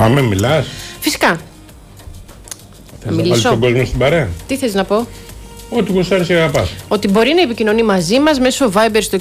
Πάμε, μιλάς. Φυσικά. Θα βάλεις τον κόσμο στην παρέα. Τι θες να πω? Ό,τι γουστάρεις και αγαπάς. Ότι μπορεί να επικοινωνεί μαζί μας μέσω Viber στο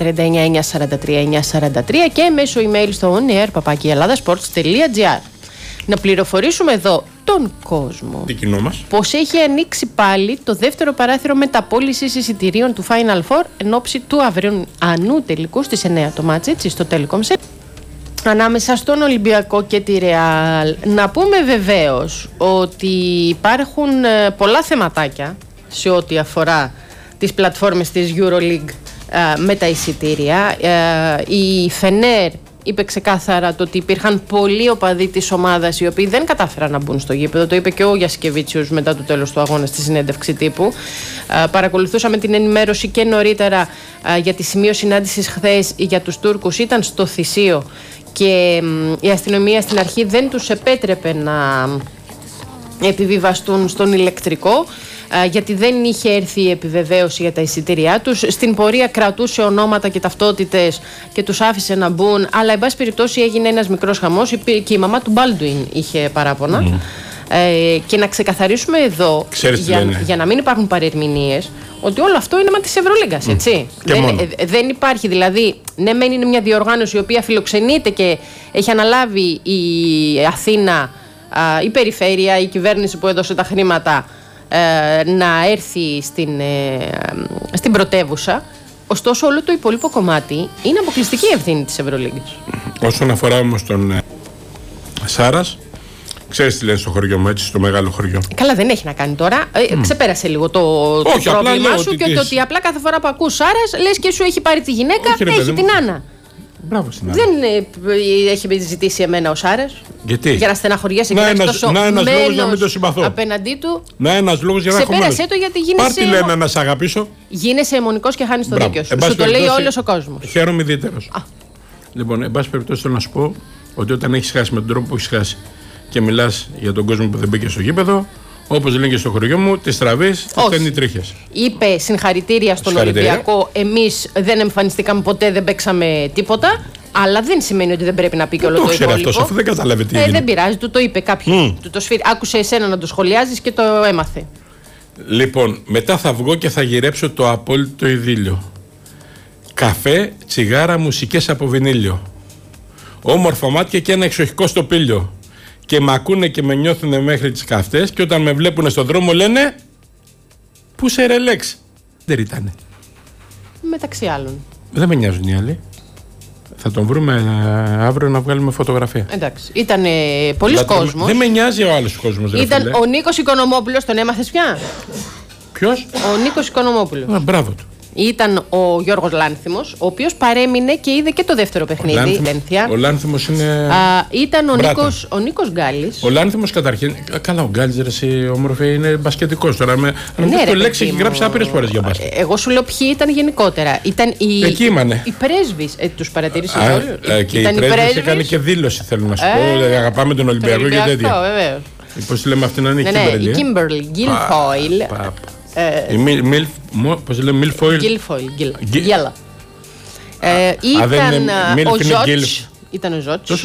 6939-943-943 και μέσω email στο onair@ελλάδασsports.gr. Να πληροφορήσουμε εδώ τον κόσμο Τι κοινό μας. πως έχει ανοίξει πάλι το δεύτερο παράθυρο μεταπώλησης εισιτηρίων του Final Four εν ώψη του αυριανού τελικού στις 9 το μάτς, έτσι, στο Telecom Center, ανάμεσα στον Ολυμπιακό και τη Ρεάλ. Να πούμε βεβαίως ότι υπάρχουν πολλά θεματάκια σε ό,τι αφορά τις πλατφόρμες της EuroLeague με τα εισιτήρια. Η Φενέρ είπε ξεκάθαρα το ότι υπήρχαν πολλοί οπαδοί της ομάδας οι οποίοι δεν κατάφεραν να μπουν στο γήπεδο. Το είπε και ο Γιασκεβίτσιος μετά το τέλος του αγώνα στη συνέντευξη τύπου. Παρακολουθούσαμε την ενημέρωση και νωρίτερα για τη σημείο συνάντησης χθες για τους Τούρκους. Ήταν στο Θησίο και η αστυνομία στην αρχή δεν τους επέτρεπε να επιβιβαστούν στον ηλεκτρικό, γιατί δεν είχε έρθει η επιβεβαίωση για τα εισιτήριά τους. Στην πορεία κρατούσε ονόματα και ταυτότητες και τους άφησε να μπουν, αλλά εν πάση περιπτώσει έγινε ένας μικρός χαμός και η μαμά του Μπάλντουιν είχε παράπονα. Και να ξεκαθαρίσουμε εδώ, για να μην υπάρχουν παρερμηνίες, ότι όλο αυτό είναι της Ευρωλίγκας, έτσι. Δεν υπάρχει, δηλαδή, ναι μεν είναι μια διοργάνωση η οποία φιλοξενείται και έχει αναλάβει η Αθήνα, η περιφέρεια, η κυβέρνηση που έδωσε τα χρήματα να έρθει στην πρωτεύουσα. Ωστόσο όλο το υπόλοιπο κομμάτι είναι αποκλειστική ευθύνη της Ευρωλίγκας. Όσον αφορά όμως τον Σάρας, ξέρεις τι λένε στο χωριό μου, έτσι, στο μεγάλο χωριό. Καλά, δεν έχει να κάνει τώρα. Ξεπέρασε λίγο το πρόβλημά σου και ότι απλά κάθε φορά που ακούς Σάρας λες και σου έχει πάρει τη γυναίκα. Όχι, έχει την Άννα. Μπράβο στην Άννα. Δεν έχει ζητήσει εμένα ο Σάρας. Γιατί? Για να στεναχωριέσαι και να έχεις τόσο ένας λόγος για να μην το συμπαθώ. Απέναντί του. Ένας λόγος για να έχω μέλος. Ξεπέρασέ το, γιατί γίνεσαι. Πάρ' τη λένα να σ' αγαπήσω. Γίνεσαι αιμονικός και χάνεις το δίκιο σου. Σου το λέει όλος ο κόσμος. Χαίρομαι ιδιαίτερος. Λοιπόν, εν πάση περιπτώσει θέλω να σου πω ότι όταν έχεις χάσει με τον τρόπο που έχεις χάσει και μιλάς για τον κόσμο που δεν μπήκε στο γήπεδο, όπως λένε και στο χωριό μου, τις τραβείς, τις παίρνει τρίχες. Είπε συγχαρητήρια στον Ολυμπιακό. Εμείς δεν εμφανιστήκαμε ποτέ, δεν παίξαμε τίποτα. Αλλά δεν σημαίνει ότι δεν πρέπει να πει και όλο το υπόλοιπο. Το ξέρει αυτός, αφού δεν κατάλαβε τι έγινε. Δεν πειράζει, του το είπε κάποιος. Του το σφύρι. Άκουσε εσένα να το σχολιάζεις και το έμαθε. Λοιπόν, μετά θα βγω και θα γυρέψω το απόλυτο ειδήλιο. Καφέ, τσιγάρα, μουσικές από βινίλιο. Όμορφα μάτια και ένα εξοχικό στο πήλιο. Και μ' ακούνε και με νιώθουνε μέχρι τις καυτές. Και όταν με βλέπουνε στον δρόμο λένε, πού σε ρελέξ. Δεν ήτανε. Μεταξύ άλλων. Δεν με νοιάζουν οι άλλοι. Θα τον βρούμε αύριο να βγάλουμε φωτογραφία. Εντάξει. Ήταν πολλοί κόσμος. Δεν με νοιάζει ο άλλος κόσμος. Ήταν ο Νίκος Οικονομόπουλος, τον έμαθες πια? Ποιος? Ο Νίκος Οικονομόπουλος. Μπράβο του. Ήταν ο Γιώργος Λάνθιμος, ο οποίος παρέμεινε και είδε και το δεύτερο παιχνίδι. Ο Λάνθιμος είναι. Ήταν ο Νίκος Γκάλης. Ο Λάνθιμος καταρχήν. Καλά, ο Γκάλης όμορφη, είναι μπασκετικός τώρα. Αν το λέξη έχει γράψει άπειρες φορές για μπάσκετ. Εγώ σου λέω ποιοι ήταν γενικότερα. Εκεί ήμανε. Οι πρέσβεις. Τους παρατηρήσεις όλους. Και οι πρέσβεις έκανε και δήλωση, θέλω να σου πω. Αγαπάμε τον Ολυμπιακό και τέτοια. Πώς τη λέμε αυτή να είναι η Kimberly Guilfoyle. Πώς λέμε, Μιλφόιλ. Γέλα. Ήταν ο Ζότς.